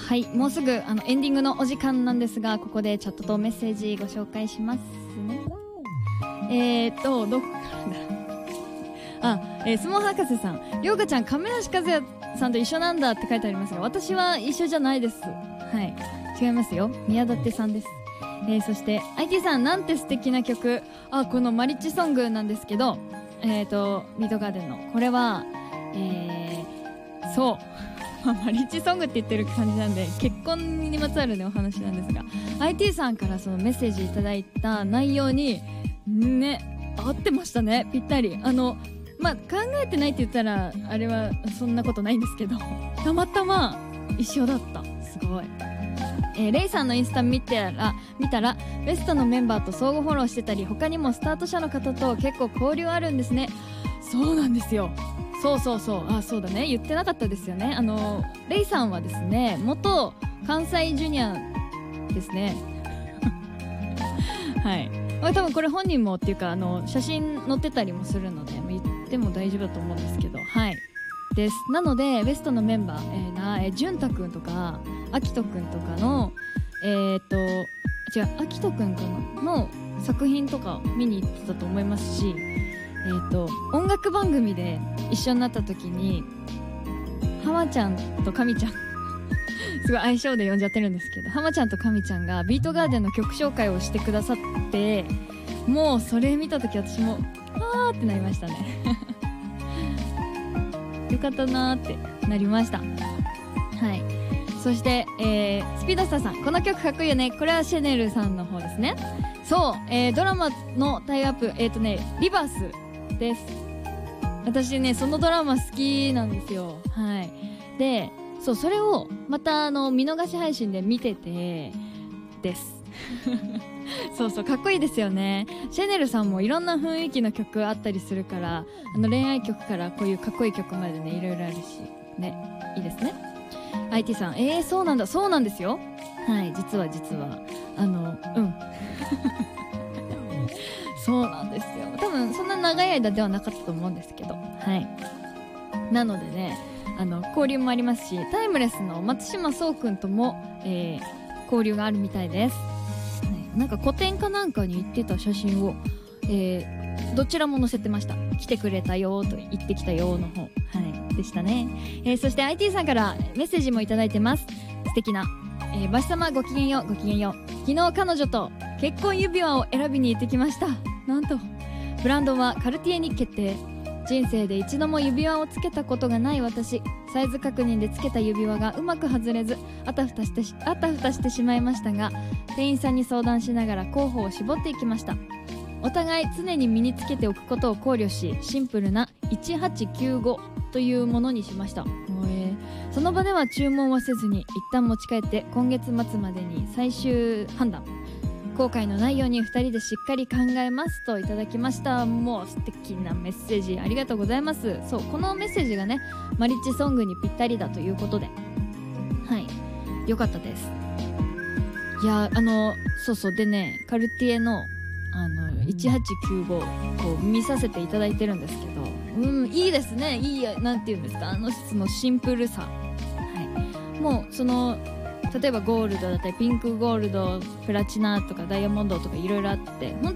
はい、もうすぐエンディングのお時間なんですが、ここでチャットとメッセージご紹介しますね。どこからだ相撲博士さん、りょうかちゃん亀梨和也さんと一緒なんだって書いてありますが、私は一緒じゃないです。はい、違いますよ。宮舘さんです。そして IT さん、なんて素敵な曲。このマリッジソングなんですけど、ミッドガーデンのこれはそうマリッジソングって言ってる感じなんで、結婚にまつわるねお話なんですが、 IT さんからそのメッセージいただいた内容にね合ってましたね、ぴったり。考えてないって言ったらあれはそんなことないんですけど、たまたま一緒だった。すごい。レイさんのインスタ見たらベストのメンバーと相互フォローしてたり、他にもスタート者の方と結構交流あるんですね。そうなんですよ。そうそうだね、言ってなかったですよね。レイさんはですね、元関西ジュニアですねはい、多分これ本人もっていうか写真載ってたりもするので言っても大丈夫だと思うんですけど、はいです。なのでベストのメンバー、潤太くんとかあきとくんとかのあきとくんかなの作品とか見に行ってたと思いますし、音楽番組で一緒になった時に浜ちゃんとかみちゃんすごい相性で呼んじゃってるんですけど、浜ちゃんとかみちゃんがビートガーデンの曲紹介をしてくださって、もうそれ見た時私もあーってなりましたねよかったなーってなりました。はい。そして、スピードスターさん、この曲かっこいいよね。これはシェネルさんの方ですね。そう、ドラマのタイアップ、リバースです。私ね、そのドラマ好きなんですよ。はい。で、そう、それをまた見逃し配信で見ててですそうかっこいいですよね。シェネルさんもいろんな雰囲気の曲あったりするから、恋愛曲からこういうかっこいい曲までね、いろいろあるしね、いいですね。 IT さん、そうなんだ。そうなんですよ。はい、実はそうなんですよ。多分そんな長い間ではなかったと思うんですけど、はい。なのでね、交流もありますし、タイムレスの松島壮くんとも、交流があるみたいです。なんか個展かなんかに行ってた写真を、どちらも載せてました。来てくれたよと行ってきたよの方、はい、でしたね。そして IT さんからメッセージもいただいてます。素敵な、バシ様ごきげんよう。ごきげんよう。昨日彼女と結婚指輪を選びに行ってきました。なんとブランドはカルティエに決定。人生で一度も指輪をつけたことがない私、サイズ確認でつけた指輪がうまく外れずあたふたしてしまいましたが、店員さんに相談しながら候補を絞っていきました。お互い常に身につけておくことを考慮し、シンプルな1895というものにしました。その場では注文はせずに一旦持ち帰って今月末までに最終判断。後悔のないように2人でしっかり考えますといただきました。もう素敵なメッセージありがとうございます。そう、このメッセージがね、マリッジソングにぴったりだということで、はい、よかったです。いや、そうでね、カルティエの1895こう見させていただいてるんですけど、いいですね。いい、なんていうんですか、そのシンプルさ、はい、もうその例えばゴールドだったりピンクゴールド、プラチナとかダイヤモンドとかいろいろあって、本